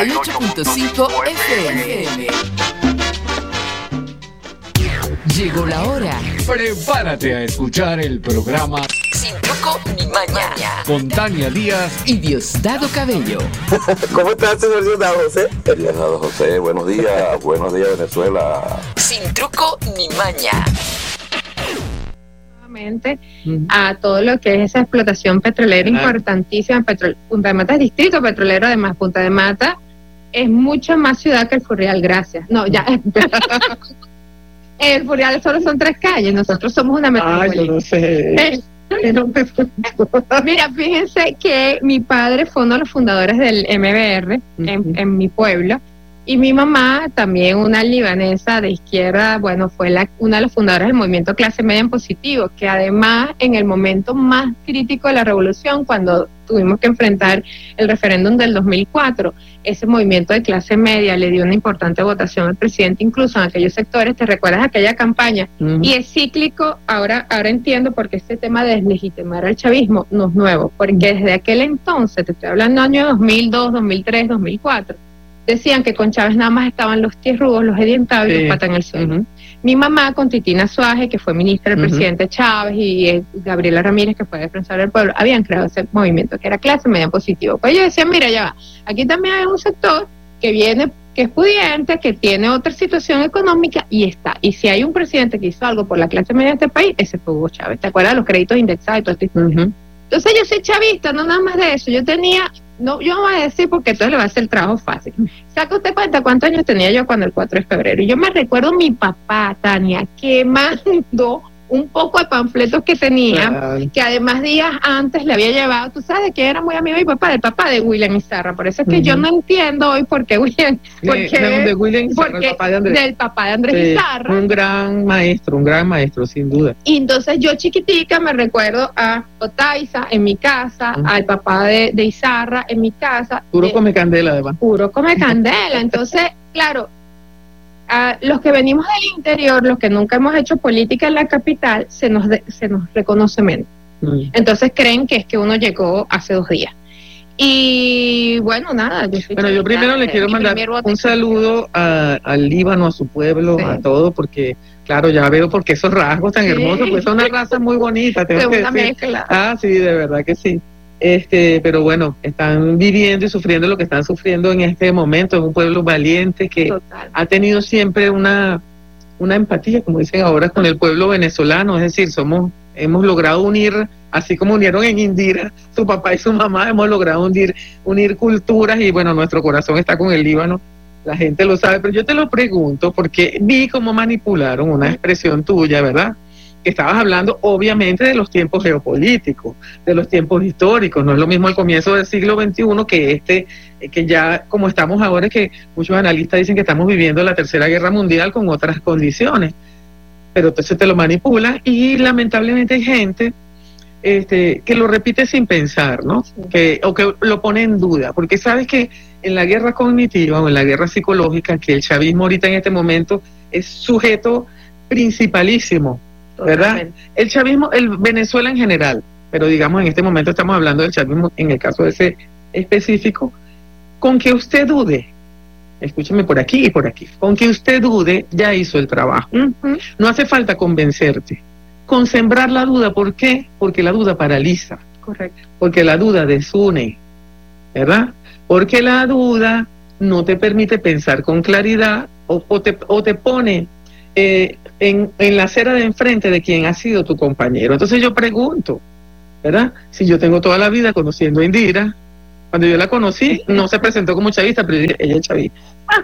98.5 FM. Llegó la hora. Prepárate a escuchar el programa Sin Truco ni Maña con Tania Díaz y Diosdado Cabello. ¿Cómo estás, señor Diosdado José? Diosdado José, buenos días Venezuela. Sin Truco ni Maña. A todo lo que es esa explotación petrolera importantísima. Punta de Mata es distrito petrolero, además Punta de Mata es mucho más ciudad que el Furrial, gracias. No, ya. El Furrial solo son 3 calles, nosotros somos una metrópoli. Yo no sé. Mira, fíjense que mi padre fue uno de los fundadores del MBR en mi pueblo, y mi mamá, también una libanesa de izquierda, bueno, fue una de las fundadoras del movimiento Clase Media en Positivo, que además en el momento más crítico de la revolución, cuando tuvimos que enfrentar el referéndum del 2004, ese movimiento de clase media le dio una importante votación al presidente, incluso en aquellos sectores. ¿Te recuerdas aquella campaña? Y es cíclico, ahora entiendo por qué este tema de deslegitimar al chavismo no es nuevo, porque desde aquel entonces, te estoy hablando año 2002, 2003, 2004, decían que con Chávez nada más estaban los tierrugos, los edientados y los patas en el suelo. Mi mamá, con Titina Suárez, que fue ministra del presidente Chávez, y Gabriela Ramírez, que fue defensora del pueblo, habían creado ese movimiento que era Clase Media Positivo. Pues ellos decían, mira, ya va, aquí también hay un sector que viene, que es pudiente, que tiene otra situación económica, y está. Y si hay un presidente que hizo algo por la clase media de este país, ese fue Hugo Chávez. ¿Te acuerdas de los créditos indexados y todo esto? Entonces yo soy chavista, no nada más de eso. Yo no voy a decir porque entonces le va a hacer el trabajo fácil. ¿Saca usted cuenta cuántos años tenía yo cuando el 4 de febrero? Y yo me recuerdo mi papá, Tania, que mandó un poco de panfletos que tenía, que además días antes le había llevado, tú sabes que era muy amigo de mi papá, del papá de William Izarra. Por eso es que yo no entiendo hoy por qué William, de William Izarra, el papá de Andrés, del papá de Andrés Izarra. Un gran maestro, sin duda. Y entonces yo chiquitica me recuerdo a Otaiza en mi casa, al papá de Izarra en mi casa. Puro come candela, además. Puro come candela. Entonces, claro, los que venimos del interior, los que nunca hemos hecho política en la capital, se nos reconoce menos. Entonces creen que es que uno llegó hace 2 días. Y bueno, nada. Yo primero le quiero mandar un saludo al Líbano, a su pueblo, a todo, porque claro, ya veo por qué esos rasgos tan hermosos, pues son una raza muy bonita. Tengo que decir. Mezcla. Sí, de verdad que sí. Pero bueno, están viviendo y sufriendo lo que están sufriendo en este momento. Es un pueblo valiente que ha tenido siempre una empatía, como dicen ahora, con el pueblo venezolano. Es decir, hemos logrado unir, así como unieron en Indira, su papá y su mamá, hemos logrado unir culturas, y bueno, nuestro corazón está con el Líbano. La gente lo sabe, pero yo te lo pregunto porque vi cómo manipularon una expresión tuya, ¿verdad? Que estabas hablando obviamente de los tiempos geopolíticos, de los tiempos históricos. No es lo mismo el comienzo del siglo XXI que ya como estamos ahora, que muchos analistas dicen que estamos viviendo la Tercera Guerra Mundial con otras condiciones, pero entonces te lo manipulan, y lamentablemente hay gente que lo repite sin pensar, ¿no? O que lo pone en duda, porque sabes que en la guerra cognitiva o en la guerra psicológica, que el chavismo ahorita en este momento es sujeto principalísimo, ¿verdad? El chavismo, el Venezuela en general, pero digamos en este momento estamos hablando del chavismo en el caso ese específico. Con que usted dude, escúcheme por aquí y por aquí, con que usted dude ya hizo el trabajo. No hace falta convencerte. Con sembrar la duda, ¿por qué? Porque la duda paraliza. Correcto. Porque la duda desune, ¿verdad? Porque la duda no te permite pensar con claridad, o te pone en la acera de enfrente de quien ha sido tu compañero. Entonces yo pregunto, ¿verdad? Si yo tengo toda la vida conociendo a Indira, cuando yo la conocí, no se presentó como chavista, pero yo dije, ella es chavista.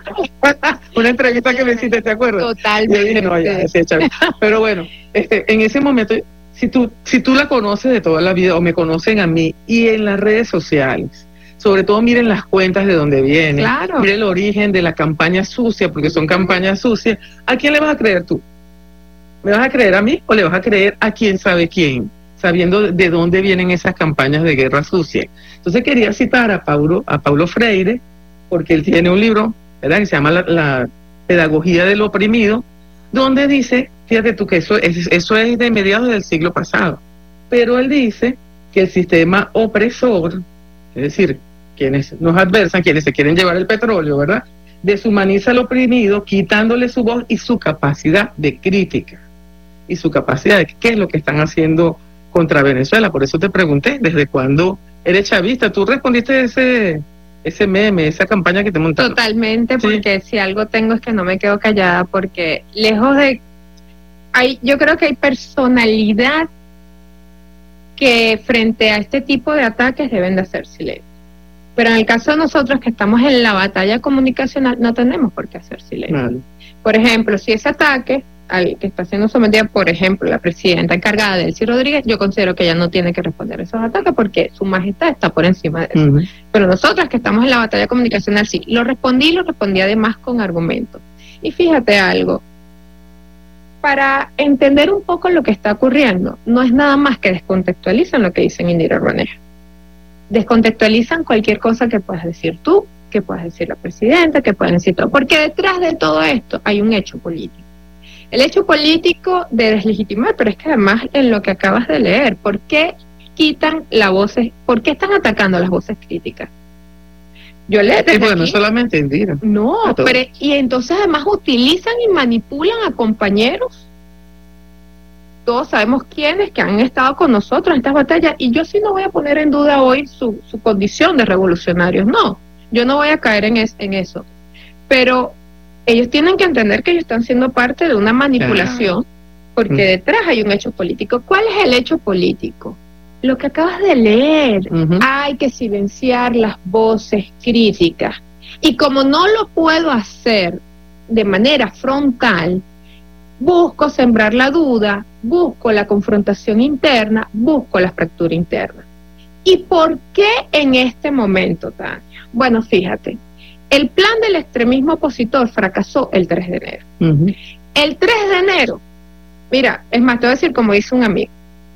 Una entrevista que me hiciste, ¿te acuerdas? Totalmente. Yo dije, no, ya, ese es chavista. Pero bueno, en ese momento, si tú la conoces de toda la vida, o me conocen a mí, y en las redes sociales, sobre todo miren las cuentas de dónde vienen, miren el origen de la campaña sucia, porque son campañas sucias. ¿A quién le vas a creer tú? ¿Me vas a creer a mí o le vas a creer a quién sabe quién, sabiendo de dónde vienen esas campañas de guerra sucia? Entonces quería citar a Paulo Freire, porque él tiene un libro, ¿verdad?, que se llama la Pedagogía del Oprimido, donde dice, fíjate tú que eso es de mediados del siglo pasado, pero él dice que el sistema opresor, es decir, quienes nos adversan, quienes se quieren llevar el petróleo, ¿verdad? Deshumaniza al oprimido, quitándole su voz y su capacidad de crítica. Y su capacidad de qué es lo que están haciendo contra Venezuela. Por eso te pregunté, ¿desde cuándo eres chavista? Tú respondiste ese meme, esa campaña que te montaron. Totalmente, porque si algo tengo es que no me quedo callada, porque lejos de... yo creo que hay personalidad que frente a este tipo de ataques deben de hacer silencio. Pero en el caso de nosotros que estamos en la batalla comunicacional, no tenemos por qué hacer silencio. Vale. Por ejemplo, si ese ataque al que está siendo sometida, por ejemplo, la presidenta encargada, Delcy Rodríguez, yo considero que ella no tiene que responder a esos ataques porque su majestad está por encima de eso. Pero nosotras que estamos en la batalla comunicacional, sí, lo respondí además con argumentos. Y fíjate algo, para entender un poco lo que está ocurriendo, no es nada más que descontextualizan lo que dicen Indira Orbaneja. Descontextualizan cualquier cosa que puedas decir tú, que puedas decir la presidenta, que puedan decir todo, porque detrás de todo esto hay un hecho político. El hecho político de deslegitimar, pero es que además en lo que acabas de leer, ¿por qué quitan las voces, por qué están atacando las voces críticas? Yo leo desde bueno, aquí, solamente Indira. No, pero y entonces además utilizan y manipulan a compañeros. Todos sabemos quiénes que han estado con nosotros en estas batallas, y yo sí no voy a poner en duda hoy su condición de revolucionarios, no, yo no voy a caer en eso, pero ellos tienen que entender que ellos están siendo parte de una manipulación, porque detrás hay un hecho político. ¿Cuál es el hecho político? Lo que acabas de leer. Hay que silenciar las voces críticas, y como no lo puedo hacer de manera frontal, busco sembrar la duda, busco la confrontación interna, busco la fractura interna. ¿Y por qué en este momento, Tania? Bueno, fíjate, el plan del extremismo opositor fracasó el 3 de enero. El 3 de enero, mira, es más, te voy a decir como dice un amigo,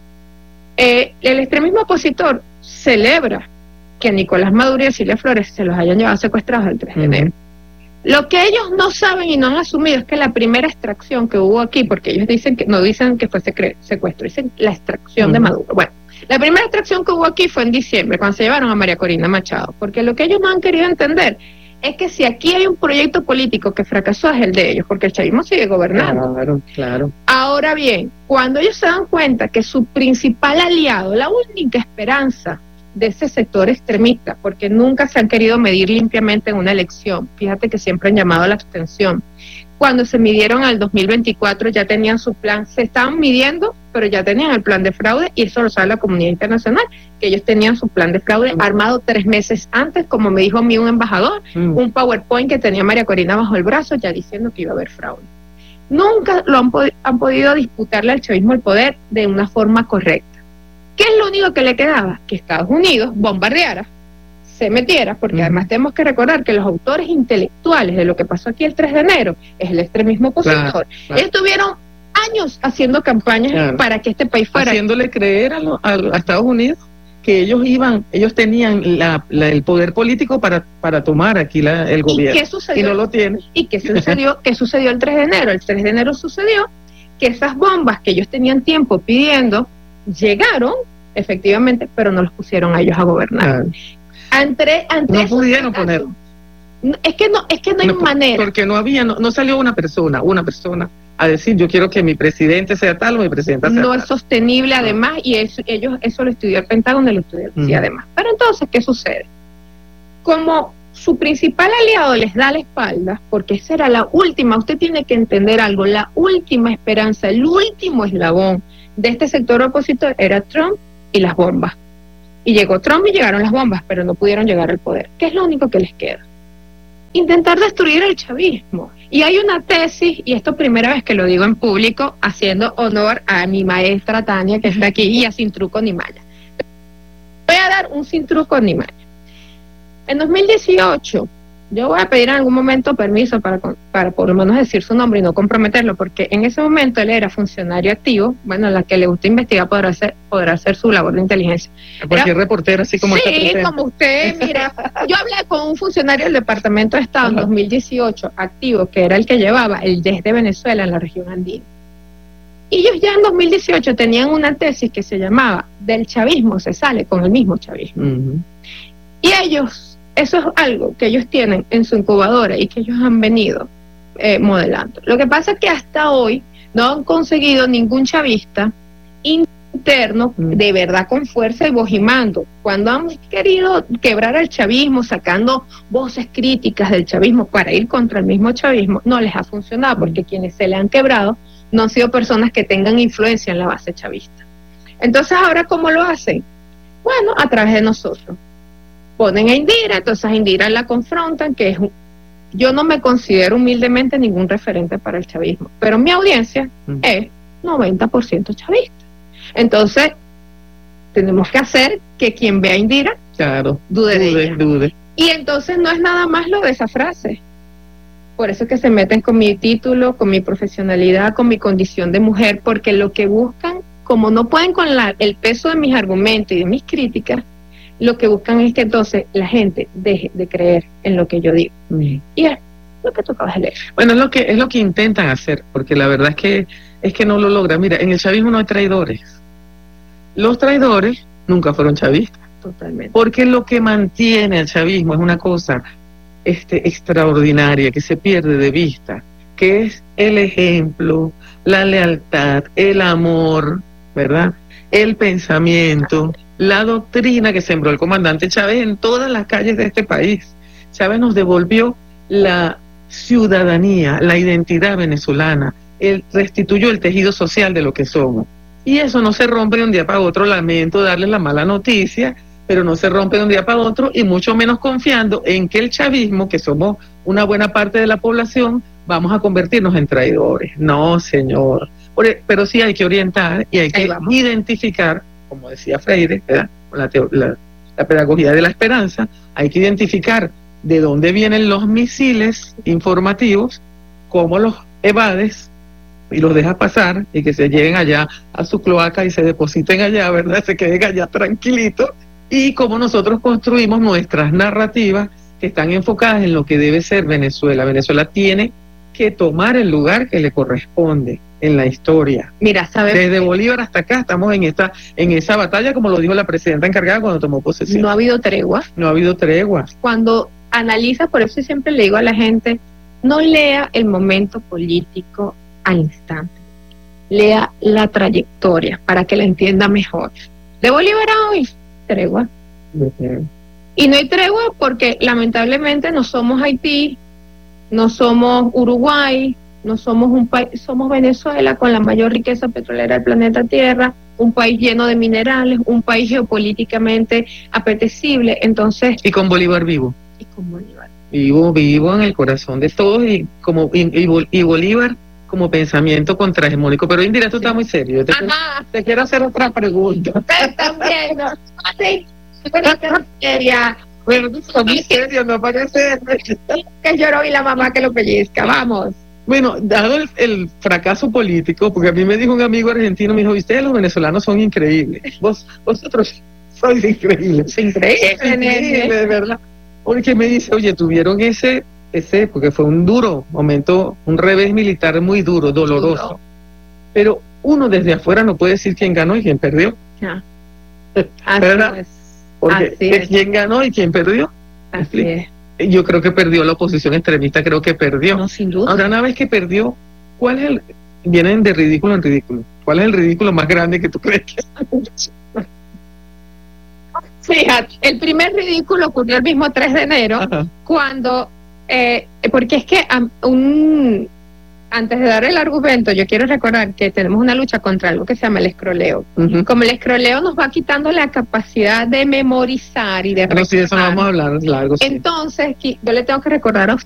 el extremismo opositor celebra que Nicolás Maduro y Cecilia Flores se los hayan llevado secuestrados el 3 de enero. Lo que ellos no saben y no han asumido es que la primera extracción que hubo aquí, porque ellos dicen que no dicen que fue secuestro, dicen la extracción de Maduro. Bueno, la primera extracción que hubo aquí fue en diciembre, cuando se llevaron a María Corina Machado, porque lo que ellos no han querido entender es que si aquí hay un proyecto político que fracasó es el de ellos, porque el chavismo sigue gobernando. Claro. Ahora bien, cuando ellos se dan cuenta que su principal aliado, la única esperanza de ese sector extremista, porque nunca se han querido medir limpiamente en una elección, fíjate que siempre han llamado a la abstención, cuando se midieron al 2024 ya tenían su plan, se estaban midiendo, pero ya tenían el plan de fraude, y eso lo sabe la comunidad internacional, que ellos tenían su plan de fraude armado 3 meses antes, como me dijo a mí un embajador, un PowerPoint que tenía María Corina bajo el brazo, ya diciendo que iba a haber fraude. Nunca lo han podido disputarle al chavismo el poder de una forma correcta. ¿Qué es lo único que le quedaba? Que Estados Unidos bombardeara, se metiera, porque además tenemos que recordar que los autores intelectuales de lo que pasó aquí el 3 de enero es el extremismo opositor. Ellos tuvieron años haciendo campañas para que este país fuera... Haciéndole creer a Estados Unidos que ellos tenían el poder político para tomar aquí el gobierno. ¿Y qué sucedió? Y no lo tienen. ¿Y qué sucedió el 3 de enero? El 3 de enero sucedió que esas bombas que ellos tenían tiempo pidiendo llegaron, efectivamente, pero no los pusieron a ellos a gobernar. No pudieron poner. Es que no hay manera. Porque no salió una persona a decir, yo quiero que mi presidente sea tal o mi presidenta sea tal. No es sostenible, además, y eso lo estudió el Pentágono y lo estudió el CIA, además. Pero entonces, ¿qué sucede? Como su principal aliado les da la espalda, porque esa era la última, usted tiene que entender algo, la última esperanza, el último eslabón de este sector opositor era Trump y las bombas. Y llegó Trump y llegaron las bombas, pero no pudieron llegar al poder. ¿Qué es lo único que les queda? Intentar destruir el chavismo. Y hay una tesis, y esto primera vez que lo digo en público, haciendo honor a mi maestra Tania, que está aquí, y a Sin Truco ni Malla. Voy a dar un Sin Truco ni Malla. En 2018, yo voy a pedir en algún momento permiso para por lo menos decir su nombre y no comprometerlo, porque en ese momento él era funcionario activo. Bueno, la que le gusta investigar podrá hacer su labor de inteligencia. Cualquier reportero, así como sí, como usted, mira, yo hablé con un funcionario del Departamento de Estado en 2018, activo, que era el que llevaba el DES de Venezuela en la región andina. Y ellos ya en 2018 tenían una tesis que se llamaba "Del chavismo se sale con el mismo chavismo". Y ellos eso es algo que ellos tienen en su incubadora y que ellos han venido modelando. Lo que pasa es que hasta hoy no han conseguido ningún chavista interno de verdad con fuerza y voz y mando. Cuando han querido quebrar el chavismo, sacando voces críticas del chavismo para ir contra el mismo chavismo, no les ha funcionado, porque quienes se le han quebrado no han sido personas que tengan influencia en la base chavista. Entonces, ¿ahora cómo lo hacen? Bueno, a través de nosotros. Ponen a Indira, entonces a Indira la confrontan, que es yo no me considero humildemente ningún referente para el chavismo, pero mi audiencia es 90% chavista. Entonces, tenemos que hacer que quien vea a Indira, dude de ella. Y entonces no es nada más lo de esa frase. Por eso es que se meten con mi título, con mi profesionalidad, con mi condición de mujer, porque lo que buscan, como no pueden con el peso de mis argumentos y de mis críticas, lo que buscan es que entonces la gente deje de creer en lo que yo digo. Y es lo que tocaba leer. Bueno, es lo que intentan hacer, porque la verdad es que no lo logran. Mira, en el chavismo no hay traidores. Los traidores nunca fueron chavistas. Totalmente. Porque lo que mantiene al chavismo es una cosa extraordinaria que se pierde de vista, que es el ejemplo, la lealtad, el amor, ¿verdad? El pensamiento, la doctrina que sembró el comandante Chávez en todas las calles de este país. Chávez nos devolvió la ciudadanía, la identidad venezolana, él restituyó el tejido social de lo que somos. Y eso no se rompe de un día para otro. Lamento darles la mala noticia, pero no se rompe de un día para otro, y mucho menos confiando en que el chavismo, que somos una buena parte de la población, vamos a convertirnos en traidores. No, señor. Pero sí hay que orientar y hay que identificar, como decía Freire, ¿verdad? Con la pedagogía de la esperanza, hay que identificar de dónde vienen los misiles informativos, cómo los evades y los dejas pasar, y que se lleguen allá a su cloaca y se depositen allá, ¿verdad? Se queden allá tranquilitos, y cómo nosotros construimos nuestras narrativas que están enfocadas en lo que debe ser Venezuela. Venezuela tiene que tomar el lugar que le corresponde en la historia. Mira, ¿sabes? Desde Bolívar hasta acá estamos en esa batalla, como lo dijo la presidenta encargada cuando tomó posesión. No ha habido tregua. No ha habido tregua. Cuando analiza, por eso siempre le digo a la gente, no lea el momento político al instante, lea la trayectoria para que la entienda mejor. De Bolívar a hoy, tregua. Y no hay tregua porque lamentablemente no somos Haití, no somos Uruguay, no somos un país, somos Venezuela con la mayor riqueza petrolera del planeta Tierra, un país lleno de minerales, un país geopolíticamente apetecible. Entonces, y con Bolívar vivo. Y con Bolívar. Vivo en el corazón de todos, y Bolívar como pensamiento contrahegemónico. Pero Indira, tú estás muy serio. Te quiero hacer otra pregunta. También, ¿no? Sí, pero seria. Bueno, tú estás muy serio, no parece que lloró y la mamá que lo pellizca. Vamos. Bueno, dado el fracaso político, porque a mí me dijo un amigo argentino, me dijo, ustedes los venezolanos son increíbles. Vosotros sois increíbles. Increíble, de verdad. Porque me dice, oye, tuvieron ese, porque fue un duro momento, un revés militar muy duro, doloroso. Duro. Pero uno desde afuera no puede decir quién ganó y quién perdió. Ya. ¿Verdad? Así es. Porque quién ganó y quién perdió. Así es. Yo creo que perdió la oposición extremista, creo que perdió. No, sin duda. Ahora, una vez que perdió, ¿cuál es vienen de ridículo en ridículo? ¿Cuál es el ridículo más grande que tú crees que es? Fíjate, el primer ridículo ocurrió el mismo 3 de enero, cuando, porque es que antes de dar el argumento, yo quiero recordar que tenemos una lucha contra algo que se llama el escroleo. Como el escroleo nos va quitando la capacidad de memorizar y de recordar. Pero sí, eso no vamos a hablar largo. Entonces, yo le tengo que recordar a